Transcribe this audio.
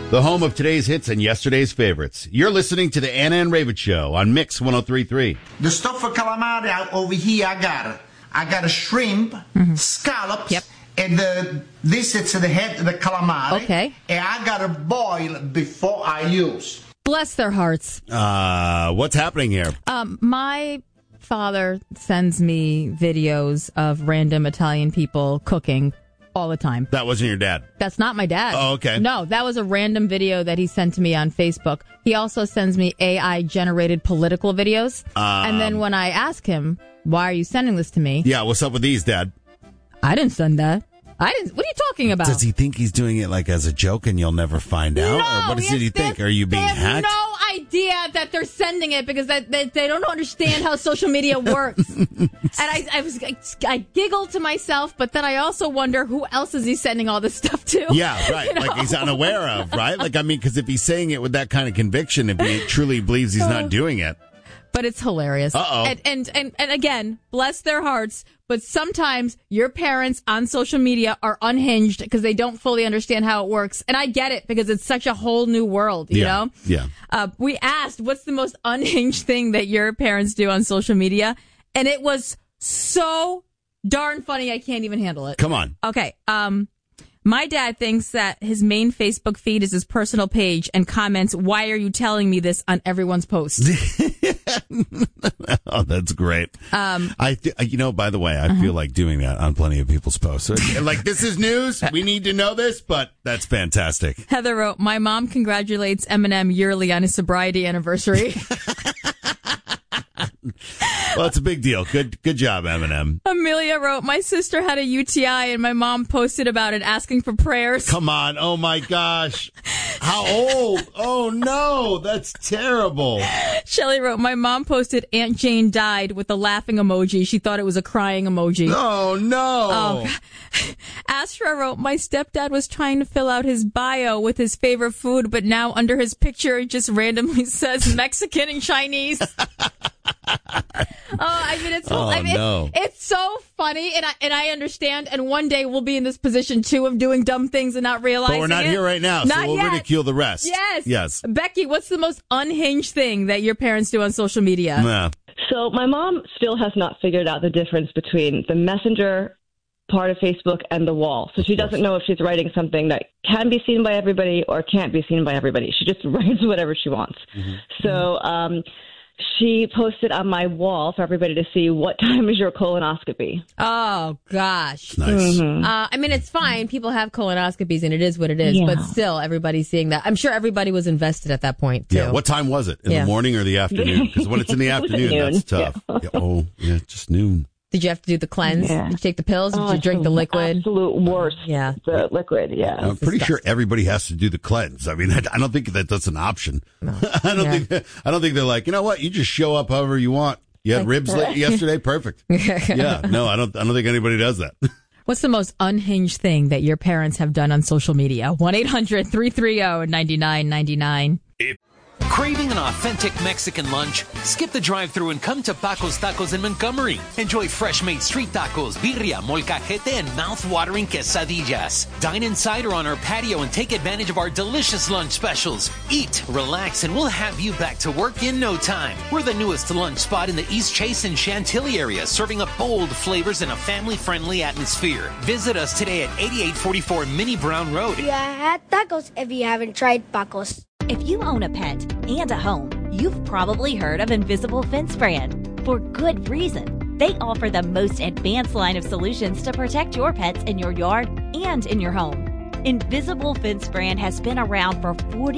The home of today's hits and yesterday's favorites. You're listening to the Anna and Raven Show on Mix 103.3. The stuff for calamari out over here, I got it. I got a shrimp, scallops, and this is the head of the calamari. Okay. And I got to boil before I use. Bless their hearts. What's happening here? My father sends me videos of random Italian people cooking all the time. That wasn't your dad? That's not my dad. Oh, okay. No, that was a random video that he sent to me on Facebook. He also sends me AI-generated political videos. And then when I ask him, why are you sending this to me? Yeah, what's up with these, Dad? I didn't send that. I didn't. What are you talking about? Does he think he's doing it like as a joke and you'll never find out? No, or what does he think? Are you being hacked? No idea that they're sending it because they don't understand how social media works. And I giggled to myself, but then I also wonder who else is he sending all this stuff to? Yeah, right. Like he's unaware of, right? Like, I mean, because if he's saying it with that kind of conviction, if he truly believes he's not doing it. But it's hilarious. Uh-oh. And again, bless their hearts, but sometimes your parents on social media are unhinged because they don't fully understand how it works. And I get it because it's such a whole new world, you know? Yeah. We asked, what's the most unhinged thing that your parents do on social media? And it was so darn funny, I can't even handle it. Come on. Okay. My dad thinks that his main Facebook feed is his personal page and comments, "Why are you telling me this?" on everyone's post. Oh, that's great. By the way, I feel like doing that on plenty of people's posts. Like, this is news. We need to know this, but that's fantastic. Heather wrote, "My mom congratulates Eminem yearly on his sobriety anniversary." Well, it's a big deal. Good job, Eminem. Amelia wrote, "My sister had a UTI and my mom posted about it asking for prayers." Come on. Oh, my gosh. How old? Oh, no. That's terrible. Shelley wrote, "My mom posted Aunt Jane died with a laughing emoji. She thought it was a crying emoji." Oh, no. Astra wrote, "My stepdad was trying to fill out his bio with his favorite food, but now under his picture it just randomly says Mexican and Chinese." It's so funny, and I understand. And one day we'll be in this position too of doing dumb things and not realizing it. But we're not here right now, so we'll ridicule the rest. Yes. Becky, what's the most unhinged thing that your parents do on social media? Nah. So my mom still has not figured out the difference between the messenger part of Facebook and the wall. So she doesn't know if she's writing something that can be seen by everybody or can't be seen by everybody. She just writes whatever she wants. Mm-hmm. So she posted on my wall for everybody to see, "What time is your colonoscopy?" Oh, gosh. Nice. Mm-hmm. I mean, it's fine. People have colonoscopies, and it is what it is. Yeah. But still, everybody's seeing that. I'm sure everybody was invested at that point, too. Yeah. What time was it? In the morning or the afternoon? Because when it's in the afternoon, that's tough. Yeah. Just noon. Did you have to do the cleanse? Yeah. Did you take the pills? Did you drink the liquid? Absolute worst. Yeah. The liquid, yeah. I'm pretty sure everybody has to do the cleanse. I mean, I don't think that's an option. No. I don't think they're like, you know what? You just show up however you want. You had ribs yesterday? Perfect. Yeah. No, I don't think anybody does that. What's the most unhinged thing that your parents have done on social media? 1-800-330-9999. Craving an authentic Mexican lunch? Skip the drive-thru and come to Paco's Tacos in Montgomery. Enjoy fresh-made street tacos, birria, molcajete, and mouth-watering quesadillas. Dine inside or on our patio and take advantage of our delicious lunch specials. Eat, relax, and we'll have you back to work in no time. We're the newest lunch spot in the East Chase and Chantilly area, serving up bold flavors in a family-friendly atmosphere. Visit us today at 8844 Minnie Brown Road. You had tacos if you haven't tried Paco's. If you own a pet and a home, you've probably heard of Invisible Fence Brand. For good reason. They offer the most advanced line of solutions to protect your pets in your yard and in your home. Invisible Fence Brand has been around for 40